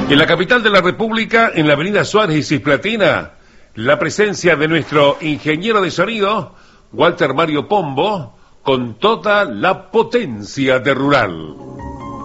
En la capital de la República, en la avenida Suárez y Cisplatina, la presencia de nuestro ingeniero de sonido, Walter Mario Pombo, con toda la potencia de Rural.